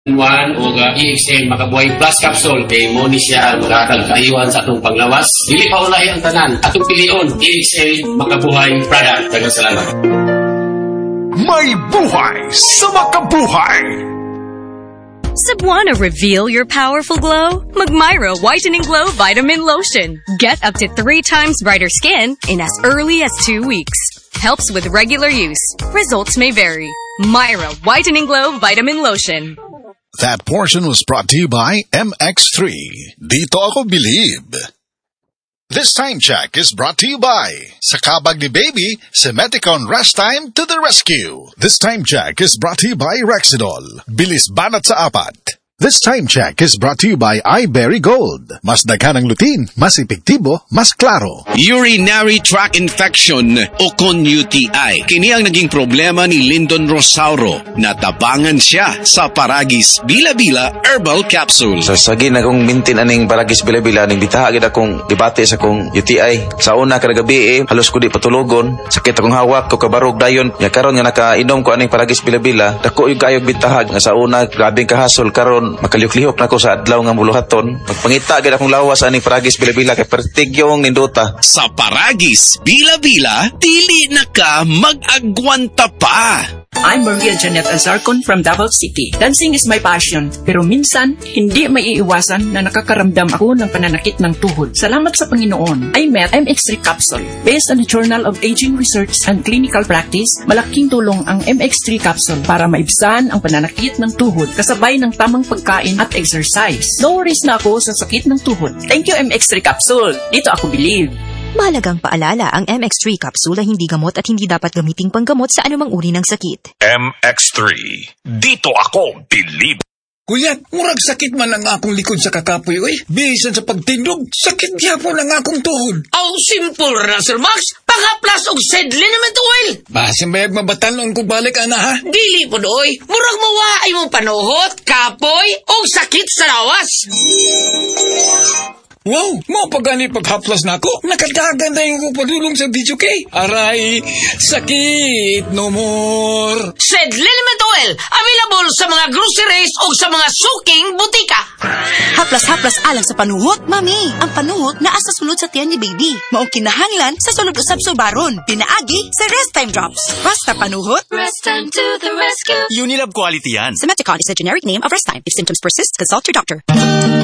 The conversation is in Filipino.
One o EXL Makabuhay Plus Capsule kay mo ni siya makakaiwan sa atong paglawas. Dili pa ulahi ang tanan. Atong pilion EXL Makabuhay product. Daghang salamat. May buhay sa makabuhay. Cebuana, reveal your powerful glow? Magmyra Whitening Glow Vitamin Lotion. Get up to 3 times brighter skin in as early as 2 weeks. Helps with regular use. Results may vary. Myra Whitening Glow Vitamin Lotion. That portion was brought to you by MX3. Dito ako believe. This time check is brought to you by sa kabag ni Baby, Semeticon Rest Time to the rescue. This time check is brought to you by Rexidol. Bilis banat sa apat. This time check is brought to you by iBerry Gold. Mas daghan ang lutin, mas epektibo, mas klaro. Urinary tract infection o kon UTI. Kini ang naging problema ni Lyndon Rosauro. Natabangan siya sa Paragis Bila-Bila Herbal Capsule. Sa sagi na kong mintin aning Paragis Bila-Bila, ning bitahagid akong debate sa kong UTI. Sa una kada gabi halos ko di patulogon. Sakit akong hawak ko kabarog dayon. Ya karon nga nakainom ko aning Paragis Bila-Bila, dako yung kayog bitahag nga sa una grabing kahasol karon makalihok-lihok na ko sa adlaw nga muluhaton. Magpangita gid akong lawas aning Paragis Bila-Bila kay pertigyong ninduta. Sa Paragis Bila-Bila, dili na ka mag-agwanta pa. I'm Maria Janet Azarcon from Davao City. Dancing is my passion, pero minsan, hindi maiiwasan na nakakaramdam ako ng pananakit ng tuhod. Salamat sa Panginoon, I met MX3 Capsule. Based on the Journal of Aging Research and Clinical Practice, malaking tulong ang MX3 Capsule para maibsan ang pananakit ng tuhod kasabay ng tamang pagkain at exercise. No worries na ako sa sakit ng tuhod. Thank you, MX3 Capsule. Dito ako believe. Mahalagang paalala, ang MX3 capsule ay hindi gamot at hindi dapat gamiting panggamot sa anumang uri ng sakit. MX3. Dito ako believe. Kuya, murag sakit man ang akong likod sa kakapoy, oy. Bisan sa pagtindog, sakit gyapon ang akong tuhod. Oh, simple ra, Sir Max. Pangaplas og sedlin naman to, oil. Basin bayag mabatanon ko balik, ana, ha? Dili po, oy. Murag mawaay mong panuhot, kapoy, o sakit sa lawas. Wow, mo pagani paghaplas na ako. Nakadagan na yung padulong sa DJK. Aray, sakit, no more. Sedlin naman to, oil. Available sa mga groceries o sa mga suking butika. Haplas-haplas alang sa panuhot, mami. Ang panuhot naa sa sulod sa tiyan ni baby. Maong kinahanglan sa sulod usab subaron. Pinaagi sa Rest Time Drops. Basta panuhot, Rest Time to the rescue. Unilab quality yan. Semeticon is a generic name of Rest Time. If symptoms persist, consult your doctor.